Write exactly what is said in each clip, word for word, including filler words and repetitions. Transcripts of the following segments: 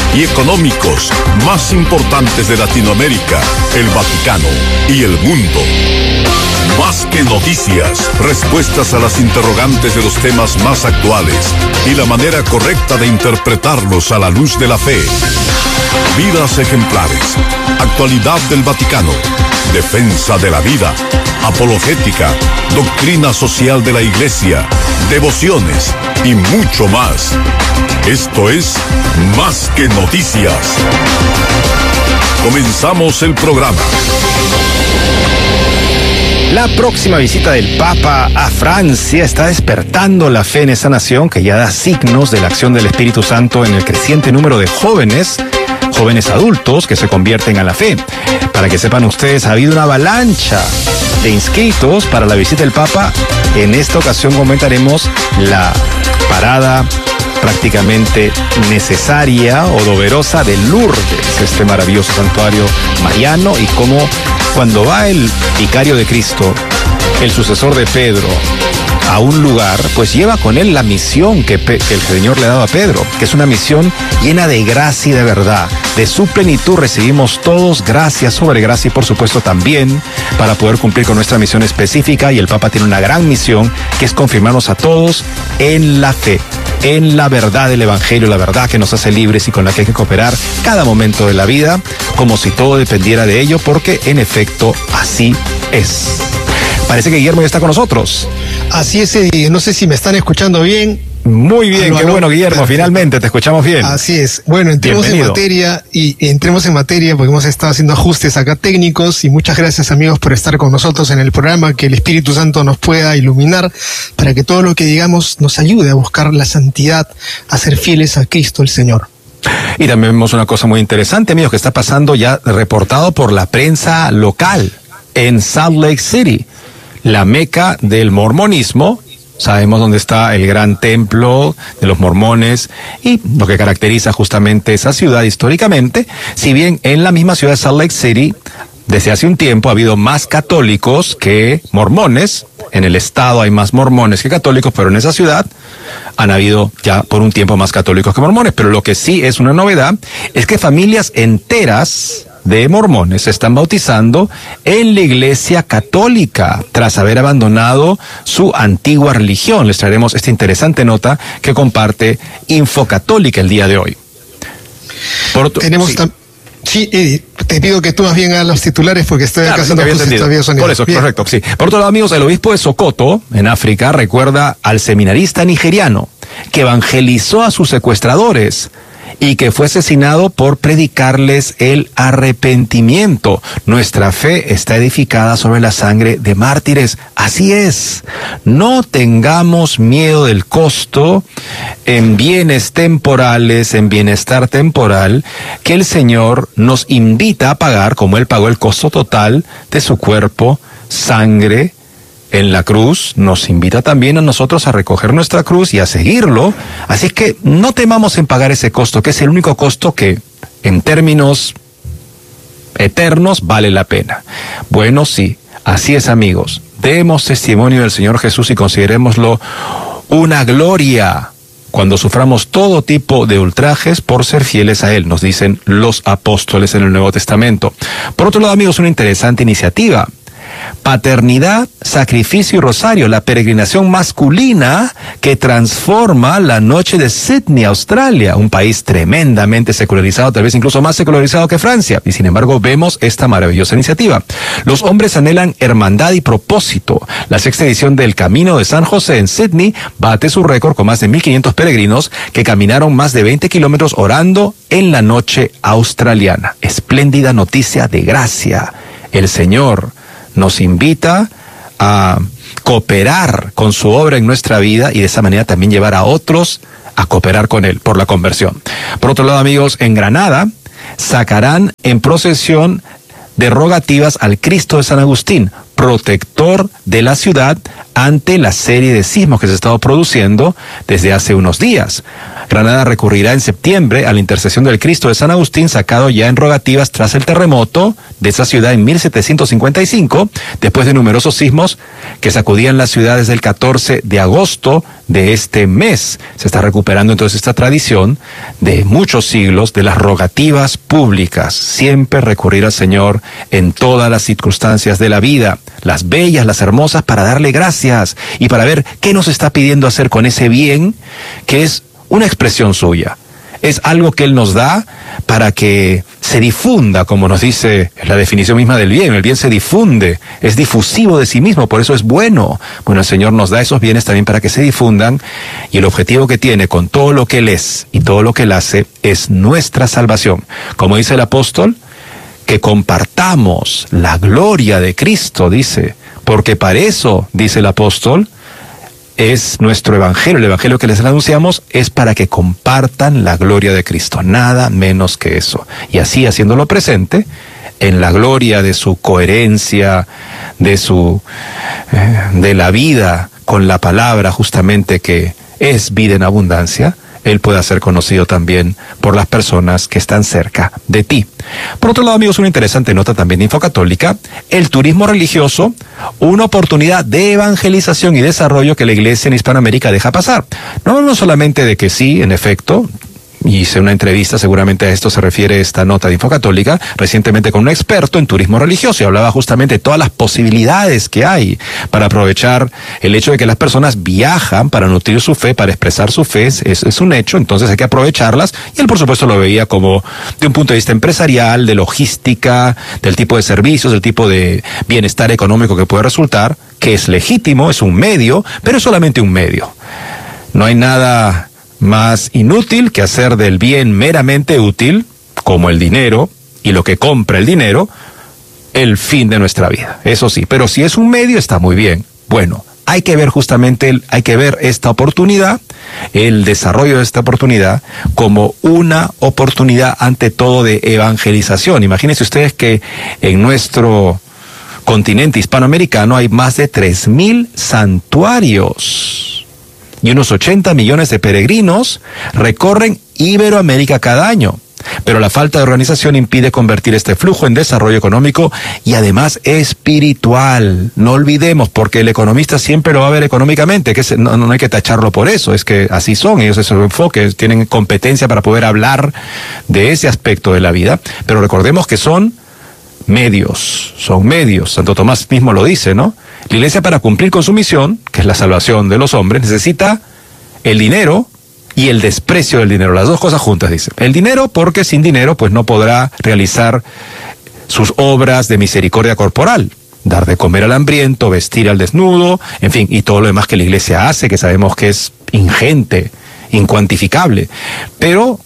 y económicos más importantes de Latinoamérica, el Vaticano y el mundo. Más que noticias, respuestas a las interrogantes de los temas más actuales y la manera correcta de interpretarlos a la luz de la fe. Vidas ejemplares, actualidad del Vaticano, defensa de la vida, apologética, doctrina social de la Iglesia, devociones y mucho más. Esto es Más que Noticias. Comenzamos el programa. La próxima visita del Papa a Francia está despertando la fe en esa nación que ya da signos de la acción del Espíritu Santo en el creciente número de jóvenes, jóvenes adultos que se convierten a la fe. Para que sepan ustedes, ha habido una avalancha de inscritos para la visita del Papa. En esta ocasión comentaremos la parada prácticamente necesaria o dolorosa de Lourdes, este maravilloso santuario mariano, y cómo cuando va el vicario de Cristo, el sucesor de Pedro, a un lugar, pues lleva con él la misión que, Pe- que el Señor le ha dado a Pedro, que es una misión llena de gracia y de verdad. De su plenitud recibimos todos gracia sobre gracia y por supuesto también para poder cumplir con nuestra misión específica, y el Papa tiene una gran misión que es confirmarnos a todos en la fe, en la verdad del Evangelio, la verdad que nos hace libres y con la que hay que cooperar cada momento de la vida, como si todo dependiera de ello, porque en efecto así es. Parece que Guillermo ya está con nosotros. Así es, Eddie. No sé si me están escuchando bien. Muy bien, Aló, qué aló. bueno, Guillermo, Perfecto. Finalmente te escuchamos bien. Así es. Bueno, entremos Bienvenido. en materia y entremos en materia porque hemos estado haciendo ajustes acá técnicos, y muchas gracias, amigos, por estar con nosotros en el programa. Que el Espíritu Santo nos pueda iluminar para que todo lo que digamos nos ayude a buscar la santidad, a ser fieles a Cristo el Señor. Y también vemos una cosa muy interesante, amigos, que está pasando ya reportado por la prensa local en Salt Lake City, la meca del mormonismo. Sabemos dónde está el gran templo de los mormones y lo que caracteriza justamente esa ciudad históricamente. Si bien en la misma ciudad de Salt Lake City, desde hace un tiempo ha habido más católicos que mormones. En el estado hay más mormones que católicos, pero en esa ciudad han habido ya por un tiempo más católicos que mormones. Pero lo que sí es una novedad es que familias enteras de mormones se están bautizando en la Iglesia Católica tras haber abandonado su antigua religión. Les traeremos esta interesante nota que comparte Infocatólica el día de hoy. Por otro, Tenemos sí. tam- Sí, Eddie, te pido que tú más bien hagas los titulares porque estoy Claro, acá es lo que haciendo había ajustes entendido. todavía de sonido. Por eso, Bien. correcto, sí. Por otro lado, amigos, el obispo de Sokoto, en África, recuerda al seminarista nigeriano que evangelizó a sus secuestradores y que fue asesinado por predicarles el arrepentimiento. Nuestra fe está edificada sobre la sangre de mártires. Así es. No tengamos miedo del costo en bienes temporales, en bienestar temporal, que el Señor nos invita a pagar, como Él pagó el costo total de su cuerpo, sangre, en la cruz. Nos invita también a nosotros a recoger nuestra cruz y a seguirlo. Así que no temamos en pagar ese costo, que es el único costo que, en términos eternos, vale la pena. Bueno, sí, así es, amigos. Demos testimonio del Señor Jesús y considerémoslo una gloria cuando suframos todo tipo de ultrajes por ser fieles a Él, nos dicen los apóstoles en el Nuevo Testamento. Por otro lado, amigos, una interesante iniciativa. Paternidad, Sacrificio y Rosario, la peregrinación masculina que transforma la noche de Sydney, Australia, un país tremendamente secularizado, tal vez incluso más secularizado que Francia, y sin embargo vemos esta maravillosa iniciativa. Los hombres anhelan hermandad y propósito. La sexta edición del Camino de San José en Sydney bate su récord con más de mil quinientos peregrinos que caminaron más de veinte kilómetros orando en la noche australiana. Espléndida noticia de gracia. El Señor nos invita a cooperar con su obra en nuestra vida y de esa manera también llevar a otros a cooperar con Él por la conversión. Por otro lado, amigos, en Granada sacarán en procesión de rogativas al Cristo de San Agustín, protector de la ciudad ante la serie de sismos que se ha estado produciendo desde hace unos días. Granada recurrirá en septiembre a la intercesión del Cristo de San Agustín, sacado ya en rogativas tras el terremoto de esa ciudad en mil setecientos cincuenta y cinco, después de numerosos sismos que sacudían la ciudad desde el catorce de agosto de este mes. Se está recuperando entonces esta tradición de muchos siglos de las rogativas públicas, siempre recurrir al Señor en todas las circunstancias de la vida, las bellas, las hermosas, para darle gracias y para ver qué nos está pidiendo hacer con ese bien que es una expresión suya. Es algo que Él nos da para que se difunda, como nos dice la definición misma del bien. El bien se difunde, es difusivo de sí mismo, por eso es bueno. Bueno, el Señor nos da esos bienes también para que se difundan, y el objetivo que tiene con todo lo que Él es y todo lo que Él hace es nuestra salvación. Como dice el apóstol, que compartamos la gloria de Cristo, dice, porque para eso, dice el apóstol, es nuestro evangelio. El evangelio que les anunciamos es para que compartan la gloria de Cristo, nada menos que eso. Y así, haciéndolo presente, en la gloria de su coherencia, de su, eh, de la vida con la palabra justamente que es vida en abundancia, Él pueda ser conocido también por las personas que están cerca de ti. Por otro lado, amigos, una interesante nota también de Infocatólica: el turismo religioso, una oportunidad de evangelización y desarrollo que la Iglesia en Hispanoamérica deja pasar. No, no solamente de que sí, en efecto, hice una entrevista, seguramente a esto se refiere esta nota de Infocatólica, recientemente con un experto en turismo religioso, y hablaba justamente de todas las posibilidades que hay para aprovechar el hecho de que las personas viajan para nutrir su fe, para expresar su fe, es, es un hecho, entonces hay que aprovecharlas, y él por supuesto lo veía como de un punto de vista empresarial, de logística, del tipo de servicios, del tipo de bienestar económico que puede resultar, que es legítimo, es un medio, pero es solamente un medio. No hay nada más inútil que hacer del bien meramente útil, como el dinero y lo que compra el dinero, el fin de nuestra vida. Eso sí, pero si es un medio está muy bien. Bueno, hay que ver justamente, hay que ver esta oportunidad, el desarrollo de esta oportunidad, como una oportunidad ante todo de evangelización. Imagínense ustedes que en nuestro continente hispanoamericano hay más de tres mil santuarios. Y unos ochenta millones de peregrinos recorren Iberoamérica cada año. Pero la falta de organización impide convertir este flujo en desarrollo económico y además espiritual. No olvidemos, porque el economista siempre lo va a ver económicamente, que no, no hay que tacharlo por eso, es que así son, ellos es su enfoque, tienen competencia para poder hablar de ese aspecto de la vida. Pero recordemos que son medios, son medios. Santo Tomás mismo lo dice, ¿no? La Iglesia, para cumplir con su misión, que es la salvación de los hombres, necesita el dinero y el desprecio del dinero, las dos cosas juntas, dice. El dinero, porque sin dinero pues no podrá realizar sus obras de misericordia corporal, dar de comer al hambriento, vestir al desnudo, en fin, y todo lo demás que la Iglesia hace, que sabemos que es ingente, incuantificable. Pero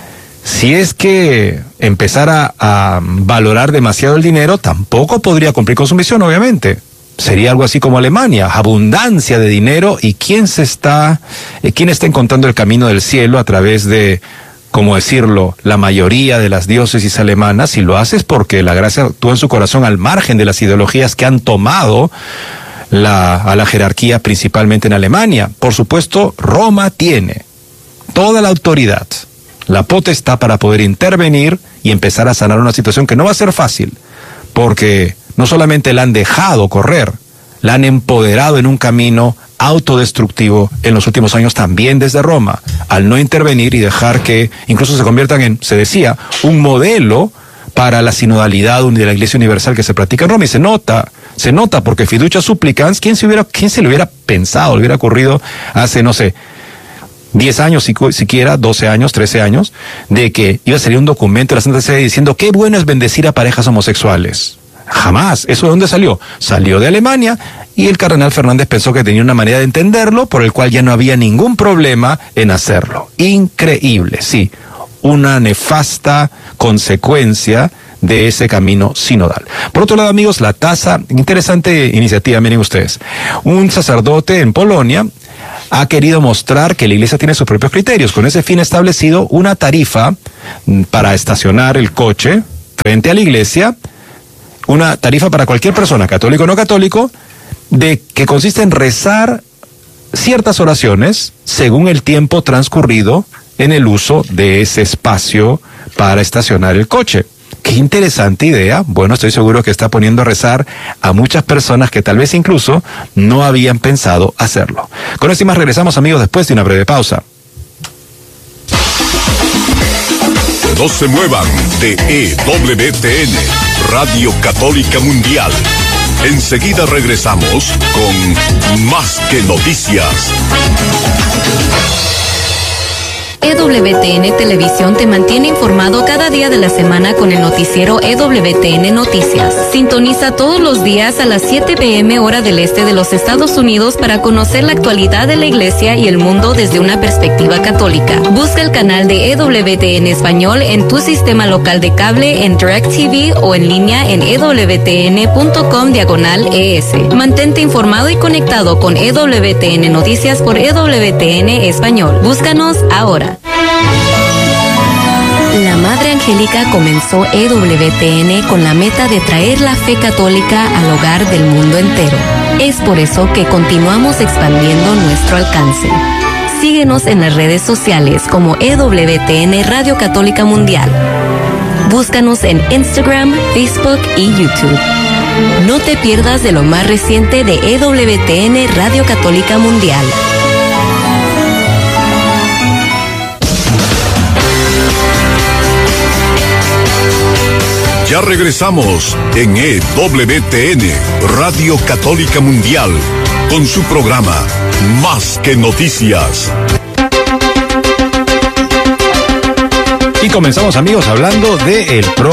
si es que empezara a valorar demasiado el dinero, tampoco podría cumplir con su misión, obviamente. Sería algo así como Alemania, abundancia de dinero, y quién se está, eh, quién está encontrando el camino del cielo a través de, como decirlo, la mayoría de las diócesis alemanas, y lo hace es porque la gracia actúa en su corazón al margen de las ideologías que han tomado la, a la jerarquía principalmente en Alemania. Por supuesto, Roma tiene toda la autoridad, la potestad para poder intervenir y empezar a sanar una situación que no va a ser fácil, porque no solamente la han dejado correr, la han empoderado en un camino autodestructivo en los últimos años también desde Roma, al no intervenir y dejar que incluso se conviertan en, se decía, un modelo para la sinodalidad de la Iglesia Universal que se practica en Roma. Y se nota, se nota porque fiducia supplicans, ¿quién se hubiera, quién se le hubiera pensado, le hubiera ocurrido hace, no sé, diez años siquiera, doce años, trece años, de que iba a salir un documento de la Santa Sede diciendo qué bueno es bendecir a parejas homosexuales? Jamás. ¿Eso de dónde salió? Salió de Alemania, y el cardenal Fernández pensó que tenía una manera de entenderlo por el cual ya no había ningún problema en hacerlo. Increíble, sí. Una nefasta consecuencia de ese camino sinodal. Por otro lado, amigos, la tasa, interesante iniciativa, miren ustedes. Un sacerdote en Polonia ha querido mostrar que la Iglesia tiene sus propios criterios. Con ese fin ha establecido una tarifa para estacionar el coche frente a la iglesia, una tarifa para cualquier persona, católico o no católico, de que consiste en rezar ciertas oraciones según el tiempo transcurrido en el uso de ese espacio para estacionar el coche. Qué interesante idea. Bueno, estoy seguro que está poniendo a rezar a muchas personas que tal vez incluso no habían pensado hacerlo. Con esto y más regresamos, amigos, después de una breve pausa. No se muevan de E W T N, Radio Católica Mundial. Enseguida regresamos con Más que Noticias. E W T N Televisión te mantiene informado cada día de la semana con el noticiero E W T N Noticias. Sintoniza todos los días a las siete p m hora del este de los Estados Unidos para conocer la actualidad de la iglesia y el mundo desde una perspectiva católica. Busca el canal de E W T N Español en tu sistema local de cable, en DirecTV o en línea en e w t n punto com diagonal e s. Mantente informado y conectado con E W T N Noticias por E W T N Español. Búscanos ahora. La Madre Angélica comenzó E W T N con la meta de traer la fe católica al hogar del mundo entero. Es por eso que continuamos expandiendo nuestro alcance. Síguenos en las redes sociales como E W T N Radio Católica Mundial. Búscanos en Instagram, Facebook y YouTube. No te pierdas de lo más reciente de E W T N Radio Católica Mundial. Ya regresamos en E W T N, Radio Católica Mundial, con su programa Más que Noticias. Y comenzamos, amigos, hablando de el pro